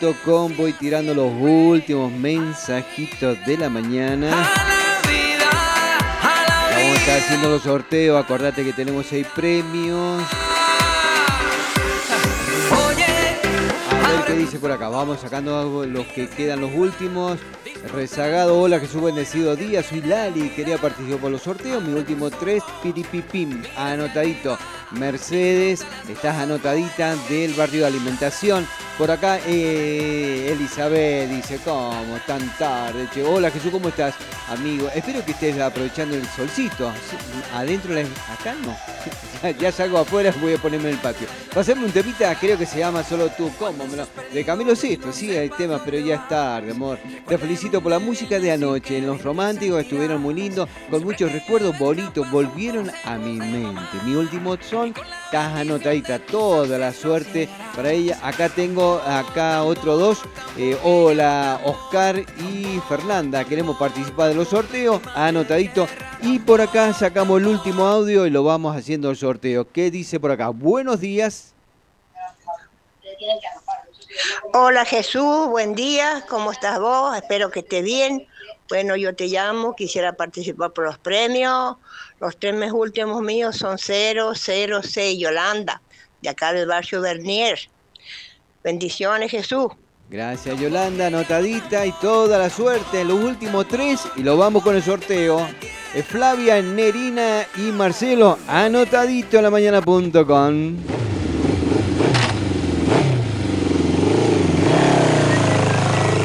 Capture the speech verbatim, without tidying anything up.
punto com. Voy tirando los últimos mensajitos de la mañana. Vamos a estar haciendo los sorteos. Acordate que tenemos seis premios. A ver qué dice por acá. Vamos sacando los que quedan los últimos. Rezagado, hola, Jesús, bendecido día. Soy Lali, quería participar por los sorteos. Mi último tres, piripipim, anotadito. Mercedes, estás anotadita del barrio de alimentación. Por acá, eh, Elizabeth dice, ¿cómo? Tan tarde, che. Hola, Jesús, ¿cómo estás, amigo? Espero que estés aprovechando el solcito. Adentro, acá no. Ya salgo afuera, voy a ponerme en el patio. Pasarme un temita, creo que se llama Solo tú, ¿cómo? De Camilo Sesto, sí, hay temas, pero ya es tarde, amor. Te felicito por la música de anoche. En Los Románticos estuvieron muy lindos, con muchos recuerdos bonitos, volvieron a mi mente. Mi último son, estás anotadita, toda la suerte para ella. Acá tengo, acá otro dos. Eh, hola, Oscar y Fernanda, queremos participar de los sorteos, anotadito. Y por acá sacamos el último audio y lo vamos haciendo el sorteo. ¿Qué dice por acá? Buenos días. Hola Jesús, buen día, ¿cómo estás vos? Espero que estés bien. Bueno, yo te llamo, quisiera participar por los premios. Los tres últimos míos son cero cero seis, Yolanda, de acá del barrio Bernier. Bendiciones, Jesús. Gracias, Yolanda, anotadita y toda la suerte en los últimos tres y lo vamos con el sorteo. Flavia, Nerina y Marcelo, anotadito en la mañana punto com.